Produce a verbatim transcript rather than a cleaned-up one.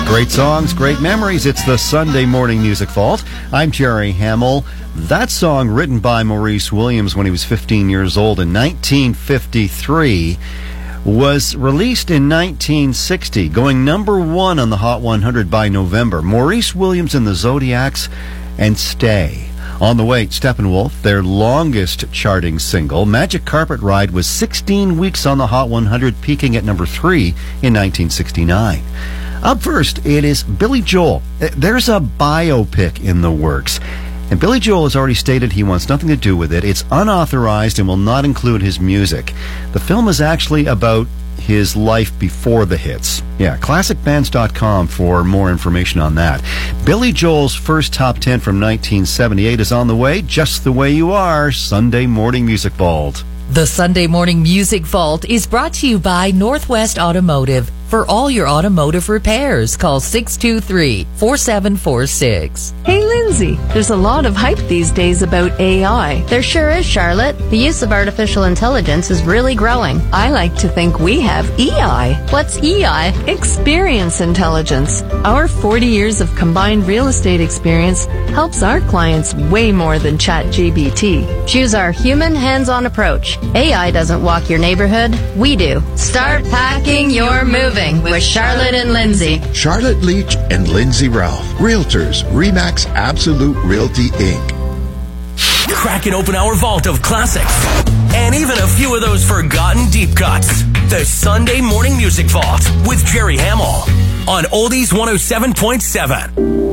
Great songs, great memories. It's the Sunday Morning Music Vault. I'm Jerry Hamill. That song, written by Maurice Williams when he was fifteen years old in nineteen fifty-three, was released in nineteen sixty, going number one on the Hot one hundred by November. Maurice Williams and the Zodiacs and Stay. On the way, Steppenwolf, their longest charting single, Magic Carpet Ride, was sixteen weeks on the Hot one hundred, peaking at number three in nineteen sixty-nine. Up first, it is Billy Joel. There's a biopic in the works, and Billy Joel has already stated he wants nothing to do with it. It's unauthorized and will not include his music. The film is actually about his life before the hits. Yeah, classic bands dot com for more information on that. Billy Joel's first top ten from nineteen seventy-eight is on the way. Just the Way You Are, Sunday Morning Music Vault. The Sunday Morning Music Vault is brought to you by Northwest Automotive. For all your automotive repairs, call six two three, four seven four six. Hey, Lindsay, there's a lot of hype these days about A I. There sure is, Charlotte. The use of artificial intelligence is really growing. I like to think we have E I. What's E I? Experience intelligence. Our forty years of combined real estate experience helps our clients way more than ChatGPT. Choose our human hands-on approach. A I doesn't walk your neighborhood. We do. Start packing your moving with Charlotte and Lindsay. Charlotte Leach and Lindsay Ralph. Realtors, RE/MAX Absolute Realty, Incorporated. Cracking open our vault of classics and even a few of those forgotten deep cuts. The Sunday Morning Music Vault with Jerry Hamill on Oldies one oh seven point seven.